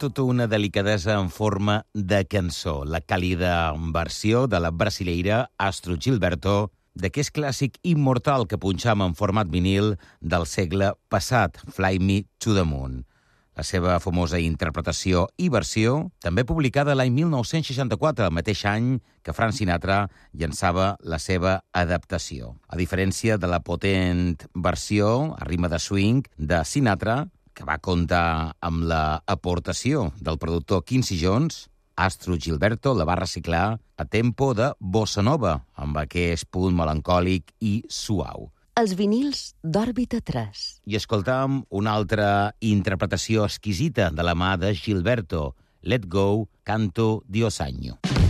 tota una delicadesa en forma de cançó. La càlida versió de la brasileira Astrud Gilberto d'aquest clàssic immortal que punxam en format vinil del segle passat, Fly Me to the Moon. La seva famosa interpretació i versió, també publicada l'any 1964, el mateix any que Frank Sinatra llançava la seva adaptació. A diferència de la potent versió a ritme de swing de Sinatra, que va comptar amb l'aportació del productor Quincy Jones, Astrud Gilberto la va reciclar a tempo de bossa nova, amb aquest punt melancòlic i suau. Els vinils d'Òrbita 3. I escoltam una altra interpretació exquisita de la mà de Gilberto, Let Go, Canto Dios Año.